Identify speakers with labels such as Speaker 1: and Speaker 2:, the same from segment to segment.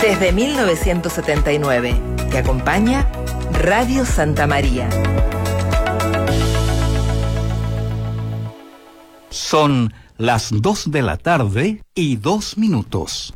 Speaker 1: Desde 1979, te acompaña Radio Santa María.
Speaker 2: Son las 2 de la tarde y 2 minutos.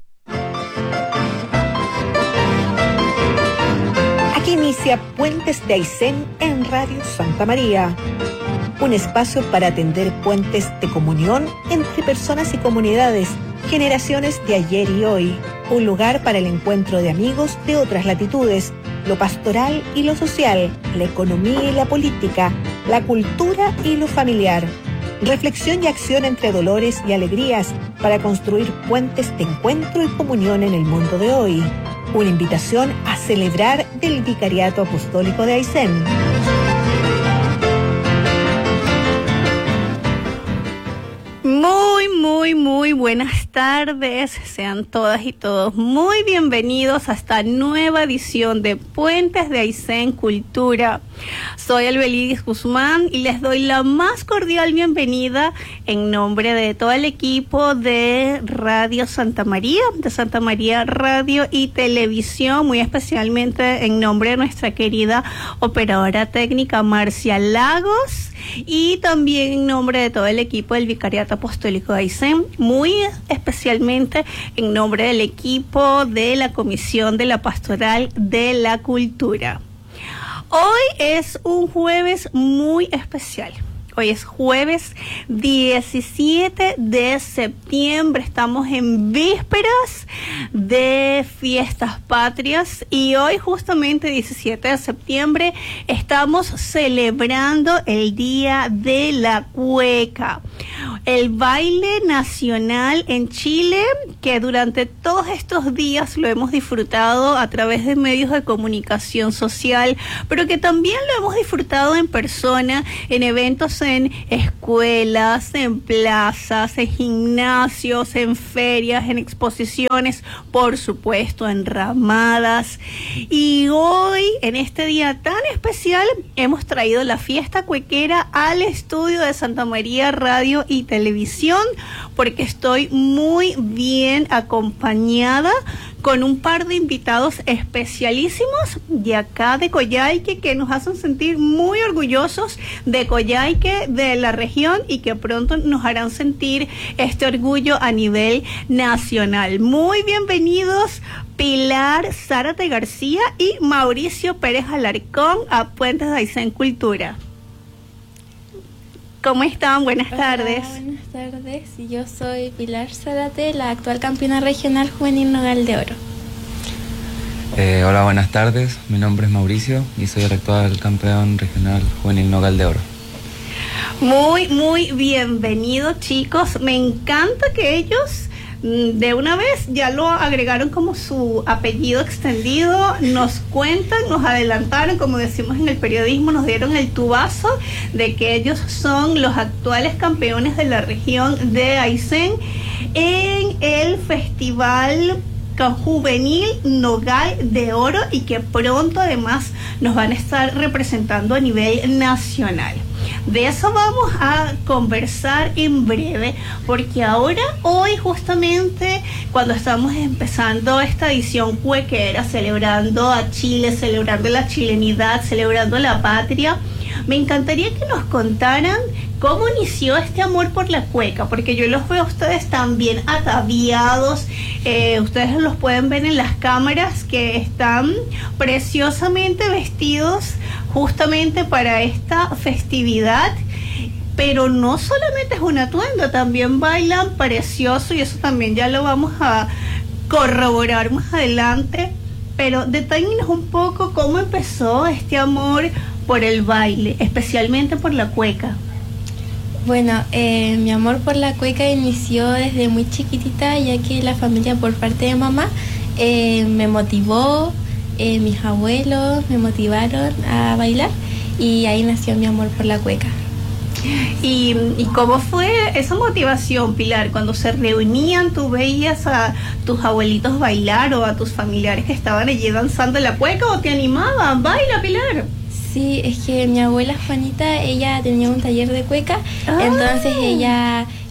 Speaker 3: Aquí inicia Puentes de Aysén en Radio Santa María. Un espacio para atender puentes de comunión entre personas y comunidades, generaciones de ayer y hoy. Un lugar para el encuentro de amigos de otras latitudes, lo pastoral y lo social, la economía y la política, la cultura y lo familiar. Reflexión y acción entre dolores y alegrías para construir puentes de encuentro y comunión en el mundo de hoy. Una invitación a celebrar del Vicariato Apostólico de Aysén.
Speaker 4: Muy buenas tardes, sean todas y todos muy bienvenidos a esta nueva edición de Puentes de Aysén Cultura. Soy Albelidis Guzmán y les doy la más cordial bienvenida en nombre de todo el equipo de Radio Santa María, de Santa María Radio y Televisión, muy especialmente en nombre de nuestra querida operadora técnica Marcia Lagos, y también en nombre de todo el equipo del Vicariato Apostólico de Aysén, muy especialmente en nombre del equipo de la Comisión de la Pastoral de la Cultura. Hoy es un jueves muy especial. Hoy es jueves 17 de septiembre, estamos en vísperas de fiestas patrias y hoy justamente 17 de septiembre estamos celebrando el Día de la Cueca, el baile nacional en Chile que durante todos estos días lo hemos disfrutado a través de medios de comunicación social, pero que también lo hemos disfrutado en persona, en eventos en escuelas, en plazas, en gimnasios, en ferias, en exposiciones, por supuesto en ramadas. Y hoy, en este día tan especial, hemos traído la fiesta cuequera al estudio de Santa María Radio y Televisión, porque estoy muy bien acompañada con un par de invitados especialísimos de acá de Coyhaique que nos hacen sentir muy orgullosos de Coyhaique, de la región, y que pronto nos harán sentir este orgullo a nivel nacional. Muy bienvenidos Pilar Zárate García y Mauricio Pérez Alarcón a Puentes de Aysén Cultura. ¿Cómo están? Buenas tardes.
Speaker 5: Buenas tardes. Yo soy Pilar Zárate, la actual campeona regional juvenil Nogal de Oro.
Speaker 6: Hola, buenas tardes. Mi nombre es Mauricio y soy el actual campeón regional juvenil Nogal de Oro.
Speaker 4: Muy bienvenidos, chicos. Me encanta que ellos de una vez ya lo agregaron como su apellido extendido, nos cuentan, nos adelantaron, como decimos en el periodismo, nos dieron el tubazo de que ellos son los actuales campeones de la región de Aysén en el Festival Juvenil Nogal de Oro y que pronto además nos van a estar representando a nivel nacional. De eso vamos a conversar en breve, porque hoy justamente cuando estamos empezando esta edición cuequera, celebrando a Chile, celebrando la chilenidad, celebrando la patria, me encantaría que nos contaran cómo inició este amor por la cueca, porque yo los veo a ustedes tan bien ataviados, ustedes los pueden ver en las cámaras que están preciosamente vestidos justamente para esta festividad, pero no solamente es un atuendo, también bailan precioso y eso también ya lo vamos a corroborar más adelante, pero detállenos un poco cómo empezó este amor por el baile, especialmente por la cueca.
Speaker 5: Bueno, mi amor por la cueca inició desde muy chiquitita, ya que la familia por parte de mamá me motivó, mis abuelos me motivaron a bailar y ahí nació mi amor por la cueca.
Speaker 4: ¿Y cómo fue esa motivación, Pilar? Cuando se reunían, ¿tú veías a tus abuelitos bailar o a tus familiares que estaban allí danzando la cueca o te animaban? ¡Baila, Pilar!
Speaker 5: Sí, es que mi abuela Juanita, ella tenía un taller de cueca, entonces ella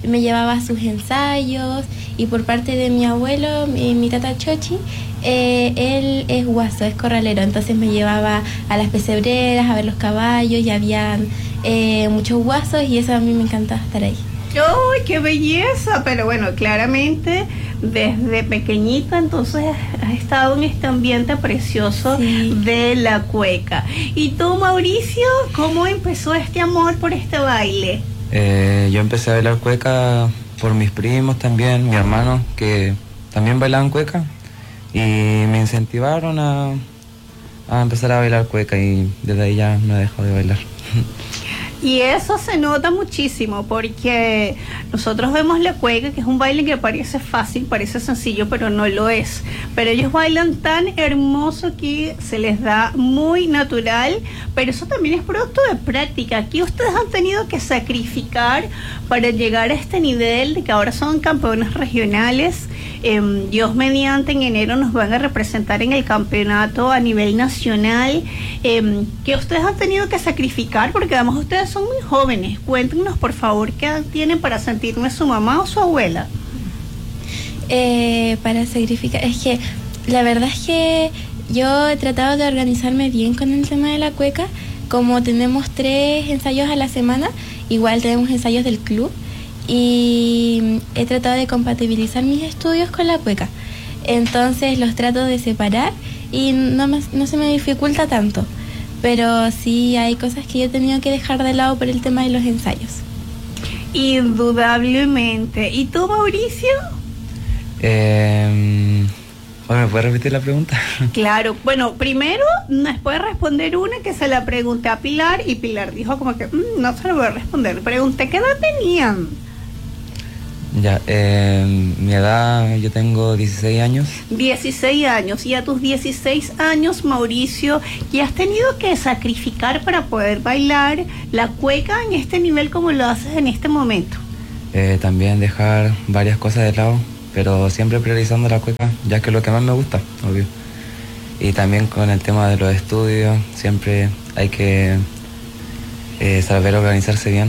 Speaker 5: me llevaba a sus ensayos, y por parte de mi abuelo, mi tata Chochi, él es guaso, es corralero, entonces me llevaba a las pesebreras a ver los caballos, y habían muchos guasos, y eso a mí me encantaba estar ahí.
Speaker 4: ¡Ay, qué belleza! Pero bueno, claramente desde pequeñita entonces has estado en este ambiente precioso, sí, de la cueca. ¿Y tú, Mauricio, cómo empezó este amor por este baile?
Speaker 6: Yo empecé a bailar cueca por mis primos también, mi hermano, que también bailaban cueca, y me incentivaron a empezar a bailar cueca, y desde ahí ya no he dejado de bailar.
Speaker 4: Y eso se nota muchísimo porque nosotros vemos la cueca, que es un baile que parece fácil, parece sencillo, pero no lo es. Pero ellos bailan tan hermoso que se les da muy natural, pero eso también es producto de práctica. Aquí ustedes han tenido que sacrificar para llegar a este nivel de que ahora son campeones regionales. Dios mediante, en enero nos van a representar en el campeonato a nivel nacional, que ustedes han tenido que sacrificar, porque además ustedes son muy jóvenes. Cuéntenos, por favor, qué edad tienen para sentirme su mamá o su abuela.
Speaker 5: Para sacrificar, es que la verdad es que yo he tratado de organizarme bien con el tema de la cueca. Como tenemos 3 ensayos a la semana, igual tenemos ensayos del club, y he tratado de compatibilizar mis estudios con la cueca. Entonces los trato de separar y no se me dificulta tanto. Pero sí hay cosas que yo he tenido que dejar de lado por el tema de los ensayos.
Speaker 4: Indudablemente. ¿Y tú, Mauricio?
Speaker 6: ¿Me puedes repetir la pregunta?
Speaker 4: Claro, bueno, primero nos puede responder una que se la pregunté a Pilar, y Pilar dijo como que no se la voy a responder. Pregunté qué edad tenían.
Speaker 6: Ya, mi edad, yo tengo 16 años. 16
Speaker 4: años, y a tus 16 años, Mauricio, ¿qué has tenido que sacrificar para poder bailar la cueca en este nivel como lo haces en este momento?
Speaker 6: También dejar varias cosas de lado, pero siempre priorizando la cueca, ya que es lo que más me gusta, obvio. Y también con el tema de los estudios, siempre hay que saber organizarse bien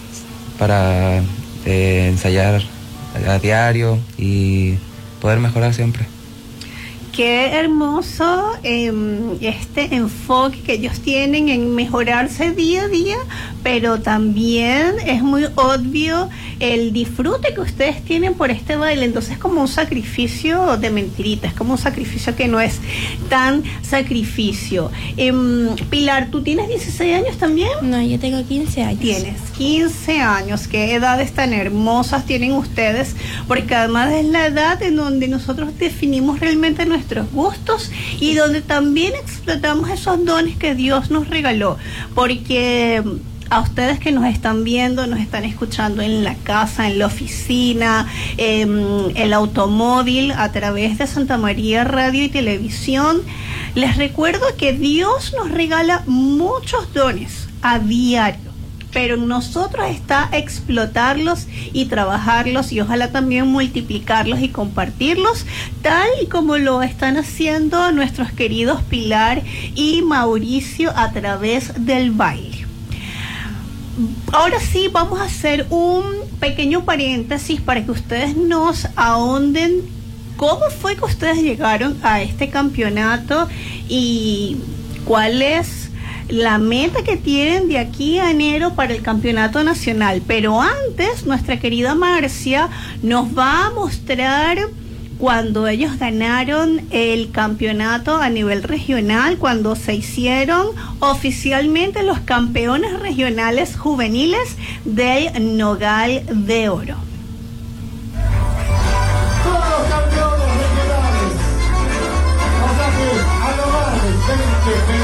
Speaker 6: para ensayar a diario y poder mejorar siempre.
Speaker 4: Qué hermoso este enfoque que ellos tienen en mejorarse día a día, pero también es muy obvio el disfrute que ustedes tienen por este baile. Entonces es como un sacrificio de mentirita, es como un sacrificio que no es tan sacrificio. Pilar, ¿tú tienes 16 años también?
Speaker 5: No, yo tengo 15 años.
Speaker 4: Tienes 15 años, qué edades tan hermosas tienen ustedes, porque además es la edad en donde nosotros definimos realmente nuestros gustos y donde también explotamos esos dones que Dios nos regaló, porque a ustedes que nos están viendo, nos están escuchando en la casa, en la oficina, el automóvil, a través de Santa María Radio y Televisión, les recuerdo que Dios nos regala muchos dones a diario, pero en nosotros está explotarlos y trabajarlos, y ojalá también multiplicarlos y compartirlos, tal y como lo están haciendo nuestros queridos Pilar y Mauricio a través del baile. Ahora sí, vamos a hacer un pequeño paréntesis para que ustedes nos ahonden cómo fue que ustedes llegaron a este campeonato y cuál es la meta que tienen de aquí a enero para el campeonato nacional. Pero antes, nuestra querida Marcia nos va a mostrar cuando ellos ganaron el campeonato a nivel regional, cuando se hicieron oficialmente los campeones regionales juveniles del Nogal de Oro.